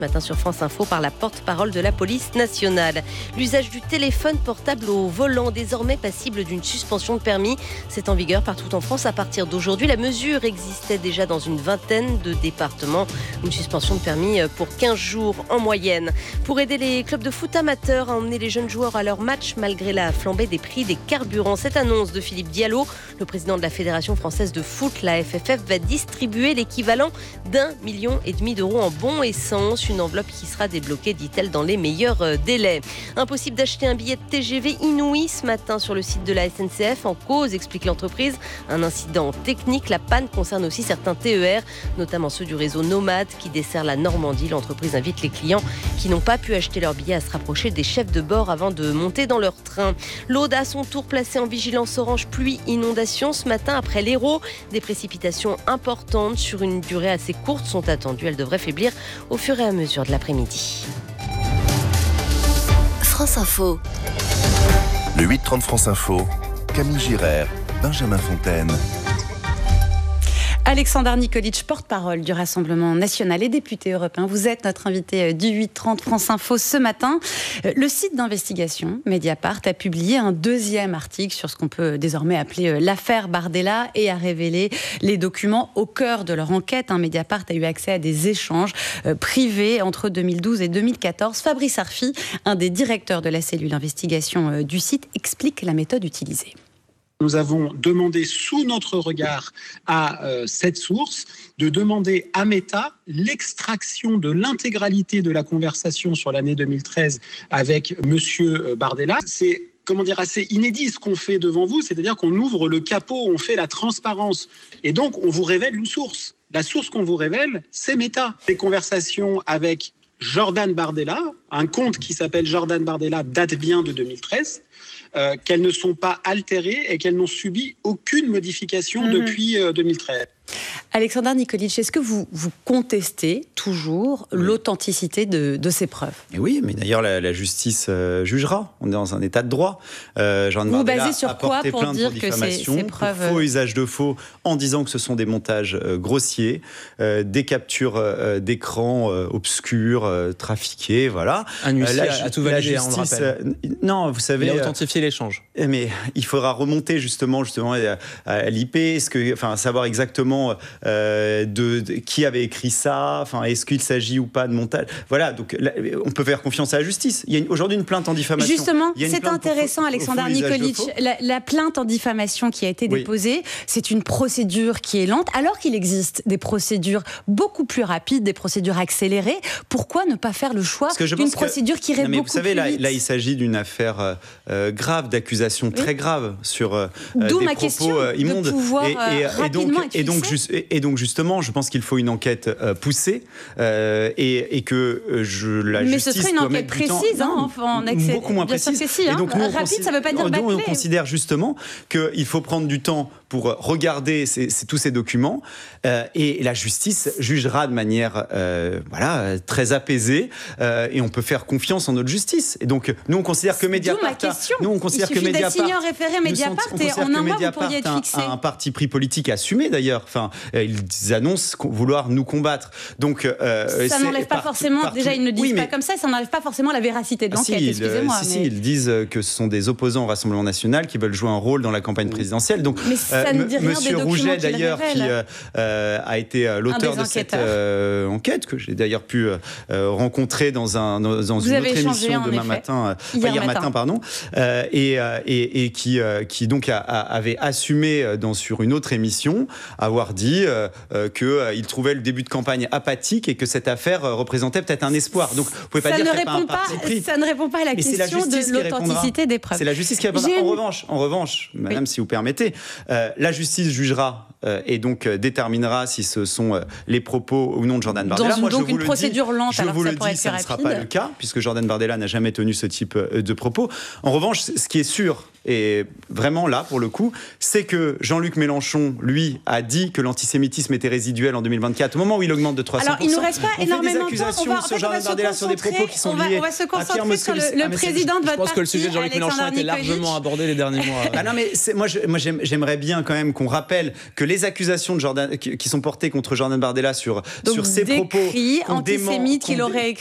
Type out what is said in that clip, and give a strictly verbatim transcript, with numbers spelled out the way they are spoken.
Matin sur France Info par la porte-parole de la police nationale. L'usage du téléphone portable au volant, désormais passible d'une suspension de permis, c'est en vigueur partout en France à partir d'aujourd'hui. La mesure existait déjà dans une vingtaine de départements. Une suspension de permis pour quinze jours en moyenne. Pour aider les clubs de foot amateurs à emmener les jeunes joueurs à leur match malgré la flambée des prix des carburants. Cette annonce de Philippe Diallo, le président de la Fédération française de foot, la F F F, va distribuer l'équivalent d'un million et demi d'euros en bons essence. Une enveloppe qui sera débloquée, dit-elle, dans les meilleurs délais. Impossible d'acheter un billet de T G V inouï ce matin sur le site de la S N C F. En cause, explique l'entreprise, un incident technique. La panne concerne aussi certains T E R, notamment ceux du réseau Nomade qui dessert la Normandie. L'entreprise invite les clients qui n'ont pas pu acheter leur billet à se rapprocher des chefs de bord avant de monter dans leur train. L'Aude, à son tour, placée en vigilance orange pluie-inondation ce matin après l'Hérault. Des précipitations importantes sur une durée assez courte sont attendues. Elles devraient faiblir au fur et à mesure de l'après-midi. France Info. Le huit trente France Info, Camille Girard, Benjamin Fontaine. Alexandre Nikolic, porte-parole du Rassemblement national et député européen. Vous êtes notre invité du huit trente France Info ce matin. Le site d'investigation Mediapart a publié un deuxième article sur ce qu'on peut désormais appeler l'affaire Bardella et a révélé les documents au cœur de leur enquête. Mediapart a eu accès à des échanges privés entre deux mille douze et deux mille quatorze. Fabrice Arfi, un des directeurs de la cellule d'investigation du site, explique la méthode utilisée. Nous avons demandé sous notre regard à euh, cette source de demander à Meta l'extraction de l'intégralité de la conversation sur l'année deux mille treize avec Monsieur Bardella. C'est comment dire, assez inédit ce qu'on fait devant vous, c'est-à-dire qu'on ouvre le capot, on fait la transparence et donc on vous révèle une source. La source qu'on vous révèle, c'est Meta. Les conversations avec Jordan Bardella, un compte qui s'appelle Jordan Bardella date bien de deux mille treize. Euh, qu'elles ne sont pas altérées et qu'elles n'ont subi aucune modification mmh. depuis euh, deux mille treize. Alexandre Nikolic, est-ce que vous, vous contestez toujours oui. l'authenticité de, de ces preuves ? Et oui, mais d'ailleurs la, la justice euh, jugera. On est dans un état de droit. Euh, Jean vous basez sur quoi pour dire que ces, ces preuves... Pour faux usage de faux, en disant que ce sont des montages euh, grossiers, euh, des captures euh, d'écran euh, obscures, euh, trafiquées, voilà. Un huissier euh, la, a tout validé, justice, on le rappelle. Euh, non, vous savez... Il a authentifié euh, l'échange. Mais il faudra remonter justement, justement à, à l'I P, ce que, enfin, savoir exactement euh, de, de qui avait écrit ça, enfin, est-ce qu'il s'agit ou pas de montage. Voilà, donc là, on peut faire confiance à la justice. Il y a une, aujourd'hui une plainte en diffamation. Justement, c'est intéressant, Alexandre Nikolic. La, la plainte en diffamation qui a été déposée, oui. c'est une procédure qui est lente, alors qu'il existe des procédures beaucoup plus rapides, des procédures accélérées. Pourquoi ne pas faire le choix d'une procédure que, qui irait non, mais beaucoup vous savez, plus là, vite ? Là, il s'agit d'une affaire euh, grave, d'accusation oui. très grave sur euh, D'où des ma propos question euh, immondes. De pouvoir, et, et, euh, et, donc, et, donc, juste, et donc, justement, je pense qu'il faut une enquête euh, poussée euh, et, et que euh, je, la mais justice ce serait une enquête précise, hein, en accès, beaucoup moins précise. Si, hein. Et donc, nous, rapide, ça ne veut pas dire bâclé. On considère justement qu'il faut prendre du temps pour regarder ces, ces, tous ces documents euh, et la justice jugera de manière euh, voilà, très apaisée euh, et on peut faire confiance en notre justice. Et donc, nous, on considère que Mediapart... D'où ma question. Nous, on considère Il suffit que Mediapart... d'assigner un référé Mediapart on et en un mois, vous pourriez être fixé. Un, un parti pris politique assumé, d'ailleurs. Enfin, ils annoncent vouloir nous combattre. Donc, euh, ça n'enlève pas partout, forcément... Partout, déjà, ils ne disent oui, mais, pas comme ça, ça n'enlève pas forcément la véracité de l'enquête, si, excusez-moi. Si, mais... si, ils disent que ce sont des opposants au Rassemblement national qui veulent jouer un rôle dans la campagne présidentielle. Donc, mais ça euh, ne dit rien Monsieur des Rouget, d'ailleurs, qui euh, a été l'auteur de cette euh, enquête, que j'ai d'ailleurs pu euh, rencontrer dans, un, dans une autre émission demain matin, hier, enfin, hier matin. matin, pardon, euh, et, et, et qui, euh, qui donc a, a, avait assumé dans, sur une autre émission avoir dit euh, qu'il euh, trouvait le début de campagne apathique et que cette affaire euh, représentait peut-être un espoir. Donc, vous pouvez pas ça dire ne qu'il n'y a pas un parti pris. Ça ne répond pas à la question de l'authenticité des preuves. C'est la justice qui répondra. En revanche, en revanche, madame, oui. si vous permettez, euh, la justice jugera euh, et donc euh, déterminera si ce sont euh, les propos ou non de Jordan Bardella. Dans une, Moi, donc je une vous procédure le dis, lente, je alors vous ça le pourrait dis, être ça ne rapide. sera pas le cas, puisque Jordan Bardella n'a jamais tenu ce type de propos. En revanche, ce qui est sûr, et vraiment là, pour le coup, c'est que Jean-Luc Mélenchon, lui, a dit que l'antisémitisme était résiduel en deux mille vingt-quatre, au moment où il augmente de trois cents pour cent. Alors, il ne nous reste pas on énormément fait des accusations de temps. On va, sur en fait, Jordan Bardella, sur des propos qui sont on va, liés on va se à Pierre concentrer sur le, le ah, président de votre parti. Je pense que le sujet de Jean-Luc Mélenchon a été largement abordé les derniers mois. Ah non, mais moi, je, moi j'aimerais bien bien quand même qu'on rappelle que les accusations de Jordan, qui, qui sont portées contre Jordan Bardella sur, Donc sur ses propos antisémites qu'il aurait